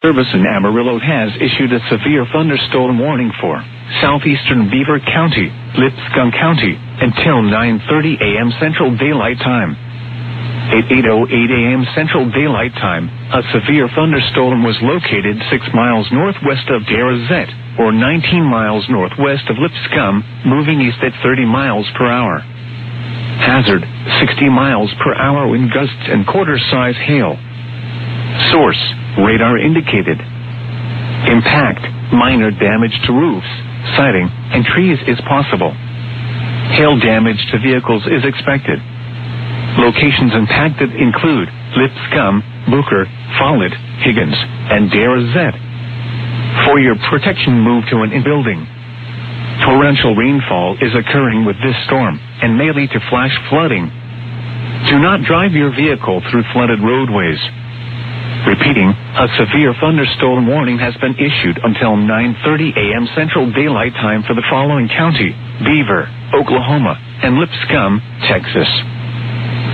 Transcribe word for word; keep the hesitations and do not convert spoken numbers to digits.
Service in Amarillo has issued a severe thunderstorm warning for southeastern Beaver County, Lipscomb County, until nine thirty a.m. Central Daylight Time. At eight oh eight a.m. Central Daylight Time, a severe thunderstorm was located six miles northwest of Derazette, or nineteen miles northwest of Lipscomb, moving east at thirty miles per hour. Hazard, sixty miles per hour wind gusts and quarter-size hail. Source, radar indicated. Impact, minor damage to roofs, siding, and trees is possible. Hail damage to vehicles is expected. Locations impacted include Lipscomb, Booker, Follett, Higgins, and Derazette. For your protection, move to an in-building. Torrential rainfall is occurring with this storm and may lead to flash flooding. Do not drive your vehicle through flooded roadways. Repeating, a severe thunderstorm warning has been issued until nine thirty a.m. Central Daylight Time for the following county: Beaver, Oklahoma, and Lipscomb, Texas.